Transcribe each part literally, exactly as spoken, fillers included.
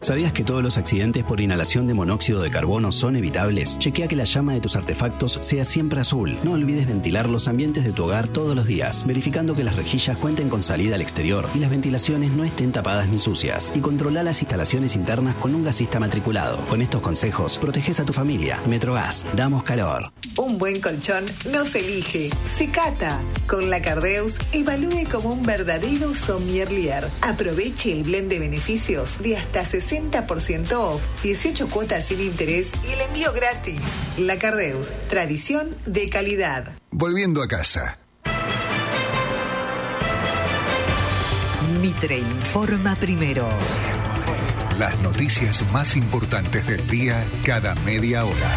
¿Sabías que todos los accidentes por inhalación de monóxido de carbono son evitables? Chequea que la llama de tus artefactos sea siempre azul. No olvides ventilar los ambientes de tu hogar todos los días, verificando que las rejillas cuenten con salida al exterior y las ventilaciones no estén tapadas ni sucias. Y controla las instalaciones internas con un gasista matriculado. Con estos consejos, proteges a tu familia. Metrogas, damos calor. Un buen colchón no se elige, se cata. Con la Cardeus, evalúe como un verdadero sommelier. Aproveche el blend de beneficios de hasta sesenta por ciento off, dieciocho cuotas sin interés y el envío gratis. La Cardeus, tradición de calidad. Volviendo a casa. Mitre informa primero. Las noticias más importantes del día cada media hora.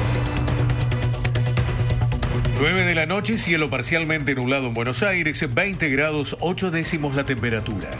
nueve de la noche, cielo parcialmente nublado en Buenos Aires, veinte grados ocho décimos la temperatura.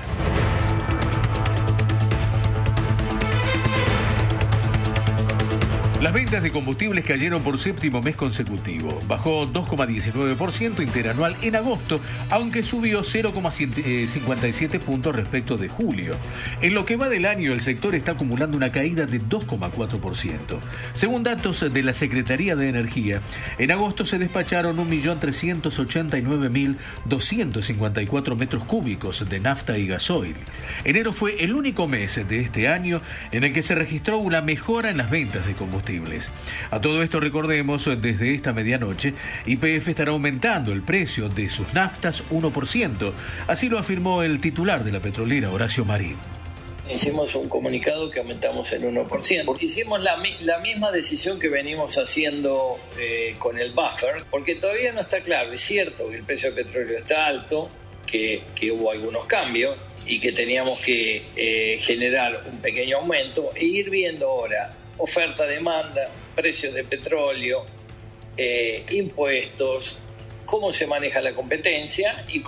Las ventas de combustibles cayeron por séptimo mes consecutivo. Bajó dos coma diecinueve por ciento interanual en agosto, aunque subió cero coma cincuenta y siete puntos respecto de julio. En lo que va del año, el sector está acumulando una caída de dos coma cuatro por ciento. Según datos de la Secretaría de Energía, en agosto se despacharon un millón trescientos ochenta y nueve mil doscientos cincuenta y cuatro metros cúbicos de nafta y gasoil. Enero fue el único mes de este año en el que se registró una mejora en las ventas de combustibles. A todo esto, recordemos, desde esta medianoche, Y P F estará aumentando el precio de sus naftas uno por ciento. Así lo afirmó el titular de la petrolera, Horacio Marín. Hicimos un comunicado que aumentamos el uno por ciento. Hicimos la, la misma decisión que venimos haciendo eh, con el buffer, porque todavía no está claro. Es cierto que el precio del petróleo está alto, que, que hubo algunos cambios y que teníamos que eh, generar un pequeño aumento e ir viendo ahora oferta, demanda, precios de petróleo, eh, impuestos, cómo se maneja la competencia y cómo